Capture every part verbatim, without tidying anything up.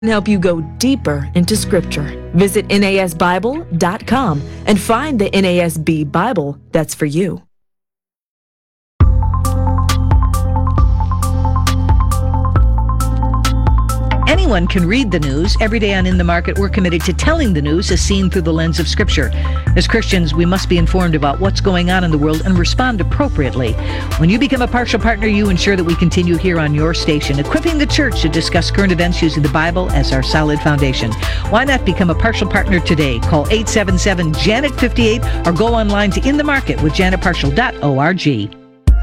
help you go deeper into Scripture. Visit N A S Bible dot com and find the N A S B Bible that's for you. Anyone can read the news. Every day on In the Market, we're committed to telling the news as seen through the lens of Scripture. As Christians, we must be informed about what's going on in the world and respond appropriately. When you become a partial partner, you ensure that we continue here on your station, equipping the church to discuss current events using the Bible as our solid foundation. Why not become a partial partner today? Call eight seven seven, Janet fifty-eight or go online to in the market with janet partial dot org.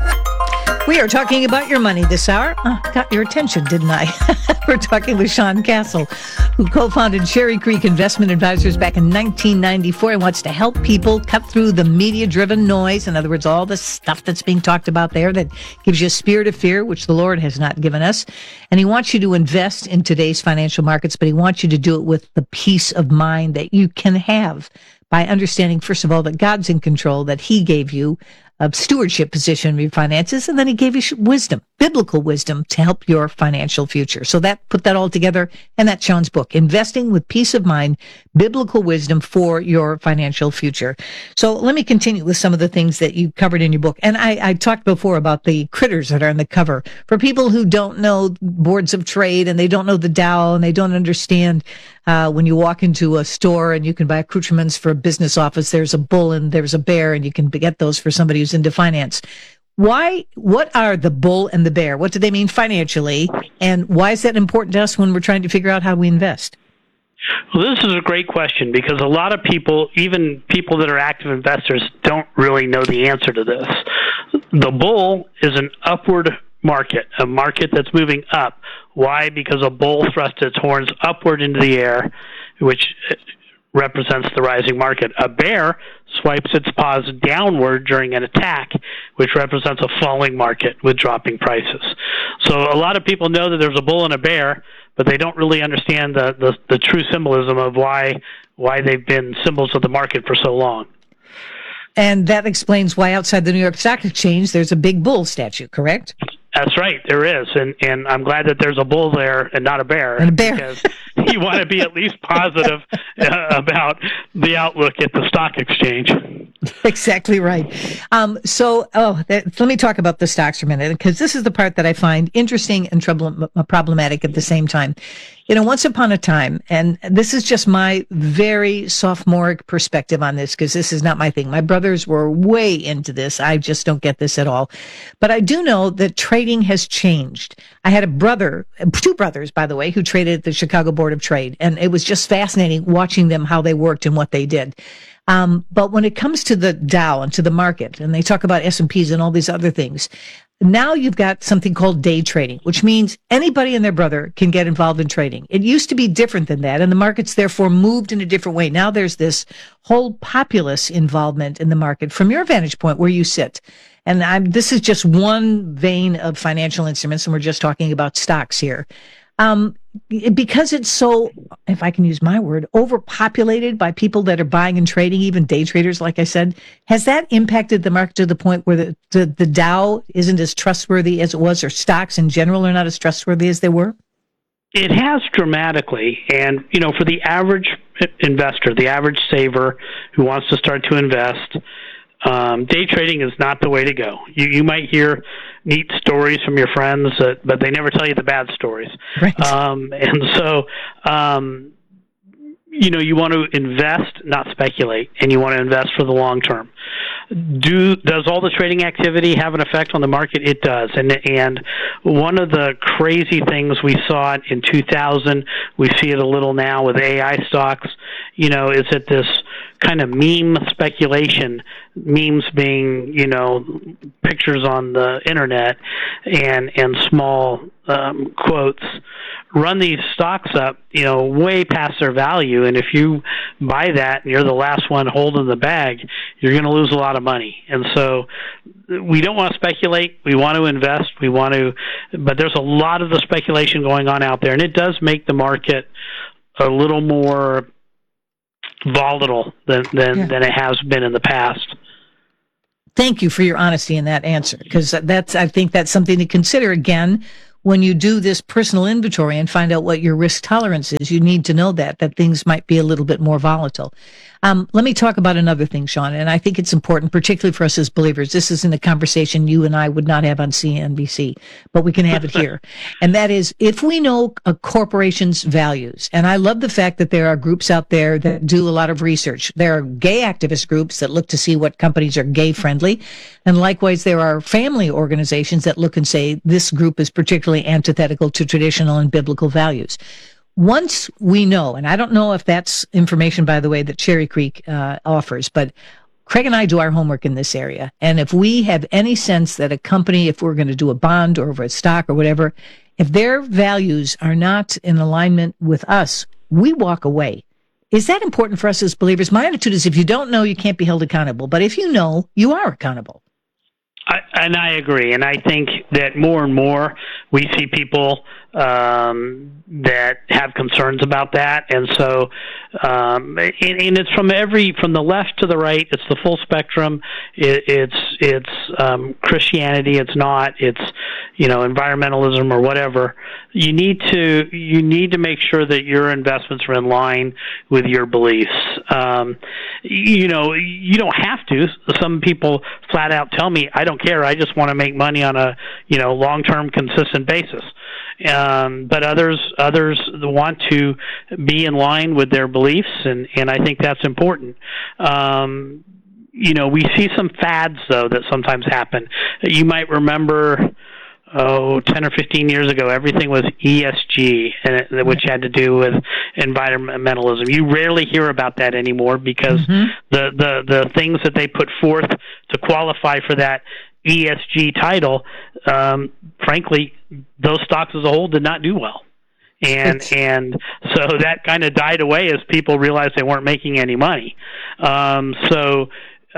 We are talking about your money this hour. Oh, got your attention, didn't I? We're talking with Sean Castle, who co-founded Cherry Creek Investment Advisors back in nineteen ninety-four and wants to help people cut through the media-driven noise. In other words, all the stuff that's being talked about there that gives you a spirit of fear, which the Lord has not given us. And he wants you to invest in today's financial markets, but he wants you to do it with the peace of mind that you can have by understanding, first of all, that God's in control, that he gave you a stewardship position of your finances, and then he gave you wisdom, biblical wisdom, to help your financial future. So that put that all together, and that's Sean's book, Investing with Peace of Mind, Biblical Wisdom for Your Financial Future. So let me continue with some of the things that you covered in your book. And I, I talked before about the critters that are on the cover. For people who don't know boards of trade, and they don't know the Dow, and they don't understand uh, when you walk into a store and you can buy accoutrements for a business office, there's a bull and there's a bear, and you can get those for somebody who's into finance. Why, what are the bull and the bear? What do they mean financially? And why is that important to us when we're trying to figure out how we invest? Well, this is a great question because a lot of people, even people that are active investors, don't really know the answer to this. The bull is an upward market, a market that's moving up. Why? Because a bull thrusts its horns upward into the air, which represents the rising market. A bear swipes its paws downward during an attack, which represents a falling market with dropping prices. So a lot of people know that there's a bull and a bear, but they don't really understand the, the, the true symbolism of why why they've been symbols of the market for so long. And that explains why outside the New York Stock Exchange there's a big bull statue, correct? That's right, there is, and and I'm glad that there's a bull there and not a bear. And a bear. Because you want to be at least positive uh, about the outlook at the stock exchange. Exactly right. Um, so, oh, that, let me talk about the stocks for a minute, because this is the part that I find interesting and trouble, problematic at the same time. You know, once upon a time, and this is just my very sophomoric perspective on this, because this is not my thing. My brothers were way into this. I just don't get this at all. But I do know that trading has changed. I had a brother, two brothers, by the way, who traded at the Chicago Board of Trade, and it was just fascinating watching them, how they worked and what they did. Um, but when it comes to the Dow and to the market, and they talk about S and Ps and all these other things, now you've got something called day trading, which means anybody and their brother can get involved in trading. It used to be different than that, and the market's therefore moved in a different way. Now there's this whole populace involvement in the market from your vantage point where you sit. And I'm, this is just one vein of financial instruments, and we're just talking about stocks here. Um, because it's so, if I can use my word, overpopulated by people that are buying and trading, even day traders, like I said, has that impacted the market to the point where the, the, the Dow isn't as trustworthy as it was, or stocks in general are not as trustworthy as they were? It has dramatically. And, you know, for the average investor, the average saver who wants to start to invest, Um, day trading is not the way to go. You you might hear neat stories from your friends, uh, but they never tell you the bad stories. Right. Um, and so, um, you know, you want to invest, not speculate, and you want to invest for the long term. Do does all the trading activity have an effect on the market? It does. And and one of the crazy things we saw in two thousand, we see it a little now with A I stocks, you know, is that this kind of meme speculation, memes being, you know, pictures on the internet and and small um, quotes, run these stocks up, you know, way past their value. And if you buy that and you're the last one holding the bag, you're going to lose a lot of money. And so we don't want to speculate. We want to invest. We want to, but there's a lot of the speculation going on out there, and it does make the market a little more volatile than than, yeah. than it has been in the past. Thank you for your honesty in that answer, because that's, I think that's something to consider. Again, when you do this personal inventory and find out what your risk tolerance is, you need to know that, that things might be a little bit more volatile. Um, let me talk about another thing, Sean, and I think it's important, particularly for us as believers. This isn't a conversation you and I would not have on C N B C, but we can have it here. And that is, if we know a corporation's values, and I love the fact that there are groups out there that do a lot of research. There are gay activist groups that look to see what companies are gay friendly. And likewise, there are family organizations that look and say this group is particularly antithetical to traditional and biblical values. Once we know, and I don't know if that's information, by the way, that Cherry Creek uh, offers, but Craig and I do our homework in this area. And if we have any sense that a company, if we're going to do a bond or a stock or whatever, if their values are not in alignment with us, we walk away. Is that important for us as believers? My attitude is if you don't know, you can't be held accountable. But if you know, you are accountable. I, and I agree. And I think that more and more we see people um, that have concerns about that. And so, um, and, and it's from every, from the left to the right, it's the full spectrum. It, it's, it's um, Christianity. It's not, it's, you know, environmentalism or whatever. You need to, you need to make sure that your investments are in line with your beliefs. Um, you know, you don't have to. Some people flat out tell me, I don't care. I just want to make money on a, you know, long-term consistent basis. Um, but others, others want to be in line with their beliefs, and, and I think that's important. Um, you know, we see some fads though that sometimes happen. You might remember, oh, ten or fifteen years ago, everything was E S G, and, which had to do with environmentalism. You rarely hear about that anymore because mm-hmm. the, the, the things that they put forth to qualify for that E S G title, um, frankly, those stocks as a whole did not do well. And it's... and so that kind of died away as people realized they weren't making any money. Um, so,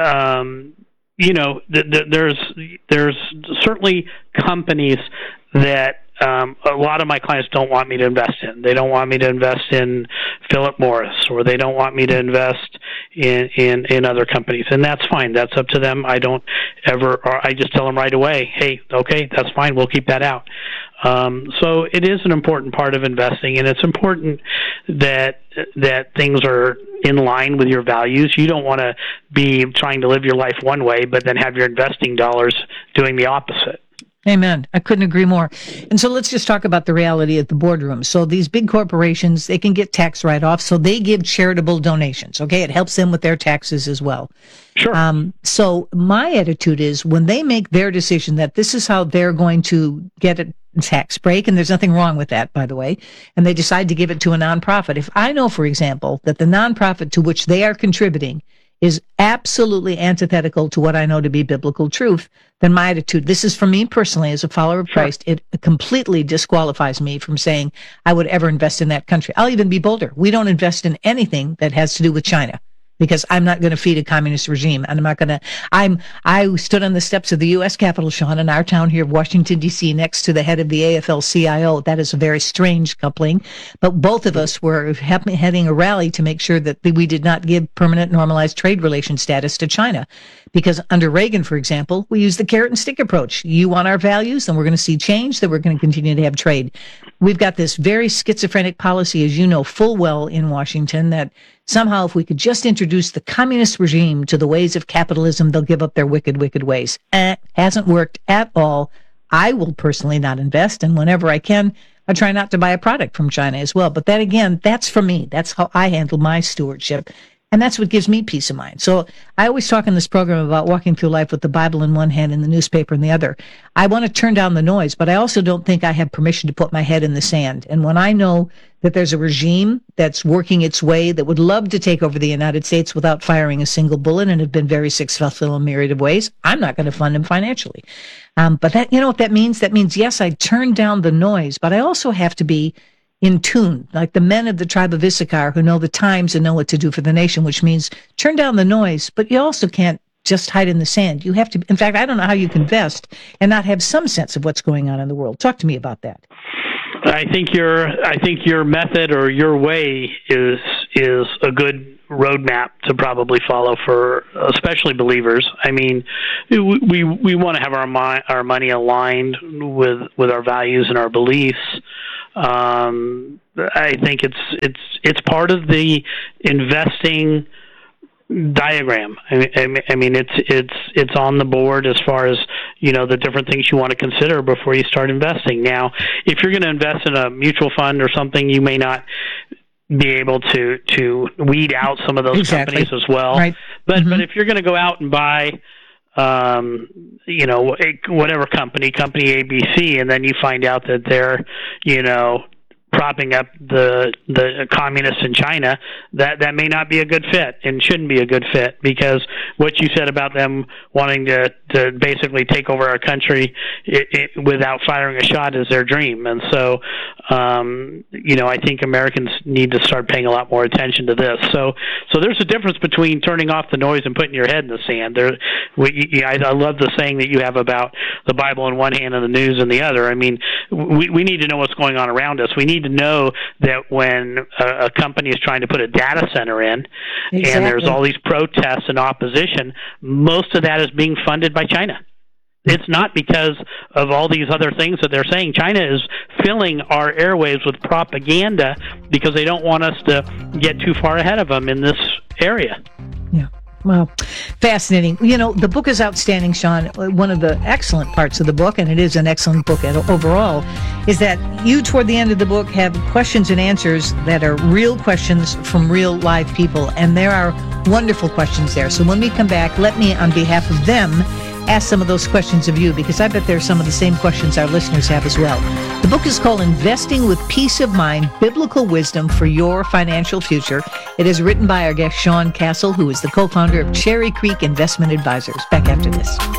um, you know, th- th- there's there's certainly companies that um, a lot of my clients don't want me to invest in. They don't want me to invest in Philip Morris, or they don't want me to invest in, in, in other companies. And that's fine. That's up to them. I don't ever, or I just tell them right away, hey, okay, that's fine. We'll keep that out. Um, so it is an important part of investing, and it's important that that things are in line with your values. You don't want to be trying to live your life one way, but then have your investing dollars doing the opposite. Amen. I couldn't agree more. And so let's just talk about the reality at the boardroom. So these big corporations, they can get tax write-offs, so they give charitable donations. Okay, it helps them with their taxes as well. Sure. Um, so my attitude is when they make their decision that this is how they're going to get a tax break, and there's nothing wrong with that, by the way, and they decide to give it to a nonprofit. If I know, for example, that the nonprofit to which they are contributing is absolutely antithetical to what I know to be biblical truth, then my attitude, this is for me personally as a follower of Christ, it completely disqualifies me from saying I would ever invest in that country. I'll even be bolder. We don't invest in anything that has to do with China, because I'm not going to feed a communist regime. And I'm not going to, I'm, I stood on the steps of the U S Capitol, Sean, in our town here of Washington, D C, next to the head of the A F L C I O. That is a very strange coupling. But both of us were heading a rally to make sure that we did not give permanent normalized trade relation status to China. Because under Reagan, for example, we used the carrot and stick approach. You want our values, then we're going to see change, then we're going to continue to have trade. We've got this very schizophrenic policy, as you know full well, in Washington, that somehow if we could just introduce the communist regime to the ways of capitalism, they'll give up their wicked, wicked ways. Eh, hasn't worked at all. I will personally not invest, and whenever I can, I try not to buy a product from China as well. But that, again, that's for me. That's how I handle my stewardship. And that's what gives me peace of mind. So I always talk in this program about walking through life with the Bible in one hand and the newspaper in the other. I want to turn down the noise, but I also don't think I have permission to put my head in the sand. And when I know that there's a regime that's working its way that would love to take over the United States without firing a single bullet and have been very successful in a myriad of ways, I'm not going to fund them financially. Um, but that, you know what that means? That means, yes, I turn down the noise, but I also have to be in tune, like the men of the tribe of Issachar who know the times and know what to do for the nation, which means turn down the noise, but you also can't just hide in the sand. You have to, in fact, I don't know how you can invest and not have some sense of what's going on in the world. Talk to me about that. I think your I think your method or your way is is a good roadmap to probably follow for especially believers. I mean, we we want to have our mi- our money aligned with with our values and our beliefs. Um, I think it's it's it's part of the investing diagram. I mean, I mean, it's it's it's on the board as far as, you know, the different things you want to consider before you start investing. Now, if you're going to invest in a mutual fund or something, you may not be able to to weed out some of those exactly. companies as well. Right. But mm-hmm. but if you're going to go out and buy, um, you know, whatever company, company A B C, and then you find out that they're, you know, propping up the the communists in China, that that may not be a good fit and shouldn't be a good fit, because what you said about them wanting to, to basically take over our country it, it, without firing a shot is their dream. And so, um, you know, I think Americans need to start paying a lot more attention to this. So, so there's a difference between turning off the noise and putting your head in the sand. There, we, I, I love the saying that you have about the Bible in one hand and the news in the other. I mean, we we need to know what's going on around us. We need to know that when a, a company is trying to put a data center in, exactly. and there's all these protests and opposition, most of that is being funded by China. It's not because of all these other things that they're saying. China is filling our airwaves with propaganda because they don't want us to get too far ahead of them in this area. Yeah. Well, fascinating. You know, the book is outstanding, Sean. One of the excellent parts of the book, and it is an excellent book overall, is that you, toward the end of the book, have questions and answers that are real questions from real live people. And there are wonderful questions there. So when we come back, let me, on behalf of them, ask some of those questions of you, because I bet there's some of the same questions our listeners have as well. The book is called Investing with Peace of Mind, Biblical Wisdom for Your Financial Future. It is written by our guest, Sean Castle, who is the co-founder of Cherry Creek Investment Advisors. Back after this.